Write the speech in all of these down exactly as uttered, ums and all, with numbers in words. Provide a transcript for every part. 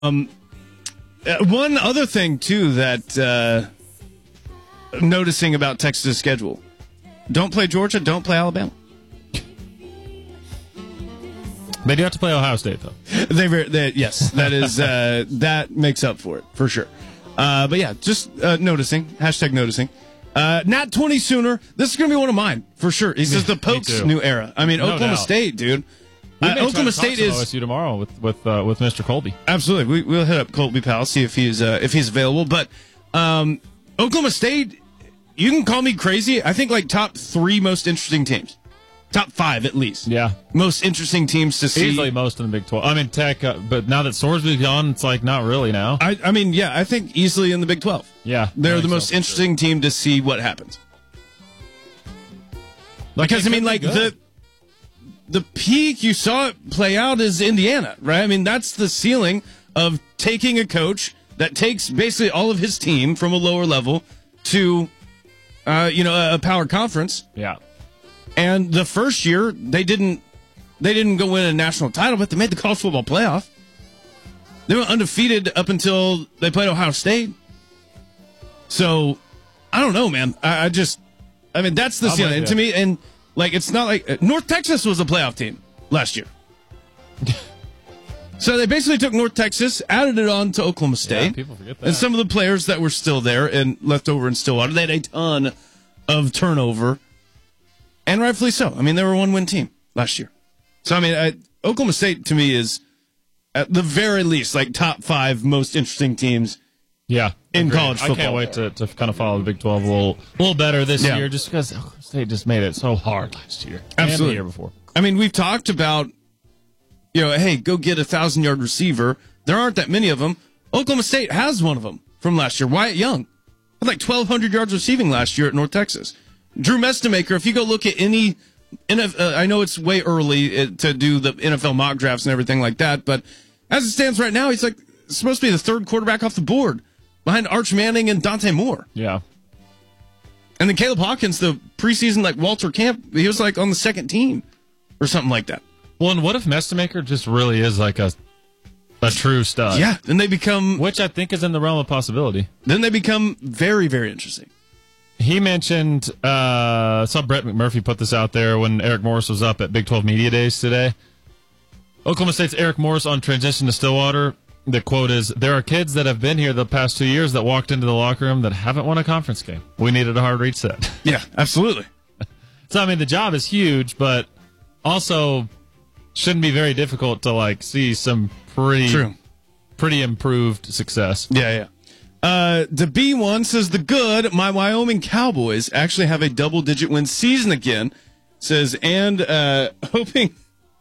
Um, uh, one other thing, too, that uh, noticing about Texas' schedule. Don't play Georgia, don't play Alabama. They do have to play Ohio State, though. They, they yes, that is uh, that makes up for it for sure. Uh, but yeah, just uh, noticing. Hashtag noticing. Uh, Nat twenty Sooner. This is going to be one of mine for sure. He says the Pokes new era. I mean, No Oklahoma doubt. State, dude. We Uh, may try Oklahoma to talk State to is O S U tomorrow with with uh, with Mister Colby. absolutely. We, we'll hit up Colby Powell, see if he's uh, if he's available. But um, Oklahoma State, you can call me crazy. I think like top three most interesting teams. Top five, at least. Yeah. Most interesting teams to see. Easily most in the Big twelve. I mean, Tech, uh, but now that Sorsby's gone, it's like not really now. I, I mean, yeah, I think easily in the Big twelve. Yeah. They're I the think most so, for interesting team to see what happens. Like, Because, they I mean, could like, be the good. the peak you saw it play out is Indiana, right? I mean, that's the ceiling of taking a coach that takes basically all of his team from a lower level to, uh, you know, a, a power conference. Yeah. And the first year, they didn't they didn't go win a national title, but they made the college football playoff. They were undefeated up until they played Ohio State. So, I don't know, man. I, I just, I mean, that's the I'm ceiling. with And to you. me, and like, it's not like uh, North Texas was a playoff team last year. So they basically took North Texas, added it on to Oklahoma State. Yeah, people forget that. And some of the players that were still there and left over in Stillwater, they had a ton of turnover. And rightfully so. I mean, they were a one-win team last year. So, I mean, I, Oklahoma State, to me, is at the very least, like, top five most interesting teams Yeah. in Agreed. college football. I can't wait to, to kind of follow the Big twelve a little, a little better this Yeah. year just because Oklahoma State just made it so hard last year. Absolutely. And the year before. I mean, we've talked about, you know, hey, go get a thousand-yard receiver. There aren't that many of them. Oklahoma State has one of them from last year, Wyatt Young. Had like twelve hundred yards receiving last year at North Texas. Drew Mestemaker, if you go look at any, N F L, uh, I know it's way early uh, to do the N F L mock drafts and everything like that, but as it stands right now, he's like supposed to be the third quarterback off the board behind Arch Manning and Dante Moore. Yeah. And then Caleb Hawkins, the preseason, like Walter Camp, he was like on the second team or something like that. Well, and what if Mestemaker just really is like a a true stud? Yeah, then they become, Which I think is in the realm of possibility. then they become very, very interesting. He mentioned, uh, I saw Brett McMurphy put this out there when Eric Morris was up at Big twelve Media Days today. Oklahoma State's Eric Morris on transition to Stillwater. The quote is, there are kids that have been here the past two years that walked into the locker room that haven't won a conference game. We needed a hard reset. Yeah, absolutely. So, I mean, the job is huge, but also shouldn't be very difficult to, like, see some pretty, True. pretty improved success. Yeah, yeah. Uh, the B one says the good, my Wyoming Cowboys actually have a double-digit win season again. Says, and uh, hoping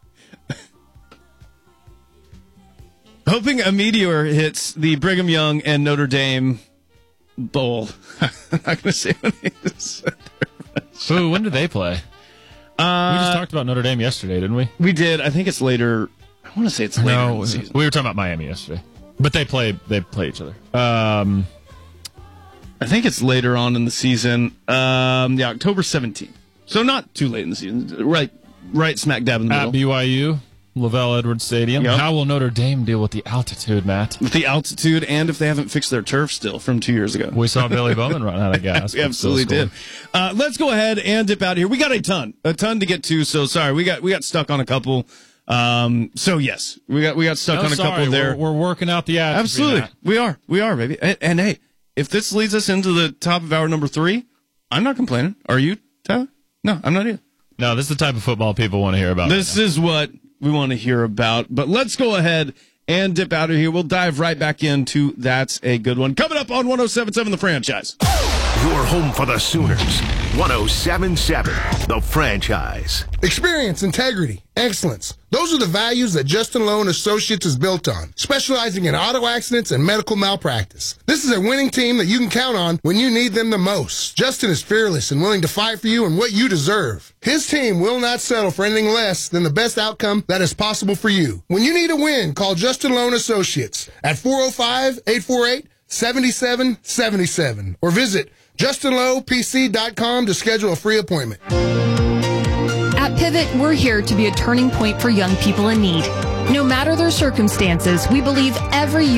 hoping a meteor hits the Brigham Young and Notre Dame bowl. I'm not going to say what it is. Ooh, when did they play? Uh, we just talked about Notre Dame yesterday, didn't we? We did. I think it's later. I want to say it's later in No, the season. we were talking about Miami yesterday. But they play they play each other. Um, I think it's later on in the season. Um, yeah, October seventeenth. So not too late in the season. Right, right smack dab in the at middle. B Y U, Lavelle Edwards Stadium. Yep. How will Notre Dame deal with the altitude, Matt? With the altitude, and if they haven't fixed their turf still from two years ago. We saw Billy Bowman run out of gas. We absolutely did. Uh, let's go ahead and dip out of here. We got a ton, a ton to get to. So sorry, we got we got stuck on a couple. Um, so yes, we got we got stuck No, on a sorry, couple there. We're, we're working out the atrophy, Absolutely, Matt. we are, we are, baby. And, and hey, if this leads us into the top of hour number three, I'm not complaining. Are you, Tyler? No, I'm not either. No, this is the type of football people want to hear about. This right is what we want to hear about. But let's go ahead and dip out of here. We'll dive right back into That's a Good One. Coming up on one oh seven point seven The Franchise. Your home for the Sooners. one oh seven point seven The Franchise. Experience, integrity, excellence. Those are the values that Justin Lowe and Associates is built on, specializing in auto accidents and medical malpractice. This is a winning team that you can count on when you need them the most. Justin is fearless and willing to fight for you and what you deserve. His team will not settle for anything less than the best outcome that is possible for you. When you need a win, call Justin Lowe and Associates at four oh five, eight four eight, seven seven seven seven or visit justin lowe p c dot com to schedule a free appointment. At Pivot, we're here to be a turning point for young people in need. No matter their circumstances, we believe every